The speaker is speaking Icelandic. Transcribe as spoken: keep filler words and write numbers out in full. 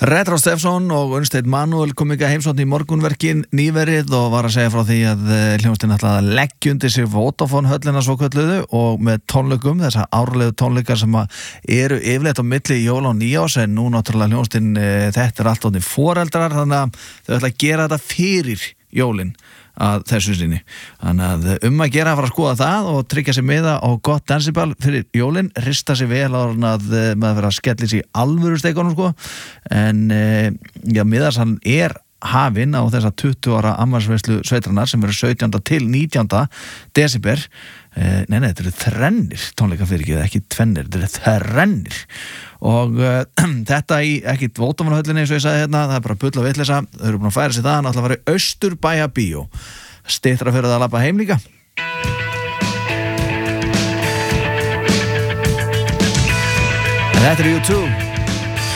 Retro Stefson og Unnsteinn Manuel kom ekki að heimsókn í morgunverkin nýverið og var að segja frá því að hljómsveitin ætlaði að leggja undir sig Vodafone höllina svo kölluðu og með tónleikum, þessa árlegu tónleikar sem eru yfirleitt á milli jóla og nýjárs en nú náttúrulega hljómsveitin þetta er allt orðnir foreldrar þannig að þau ætla að gera þetta fyrir jólin að þessu sinni. Þannig að um að gera að fara að skoða það og tryggja sér miða á gott dansiball fyrir jólin, rista sér vel áður en að maður vera að skelli sér í alvöru steikunum sko. En já, miðarsann er hafin á þessa tuttugu ára afmælisveislu sveitarinnar sem eru sautjánda til nítjánda desember. Nei, nei, þetta eru þrennir tónleika fyrir ekki, ekki tvennir, þetta eru þrennir og uh, þetta í ekki Vodafone höllinni eins og ég sagði hérna, það er bara bull og vitleysa, þau eru búin að færa sig það, náttúrulega að fara Austurbæja bíó, styttra fyrir það að labba heim líka. En þetta er U two.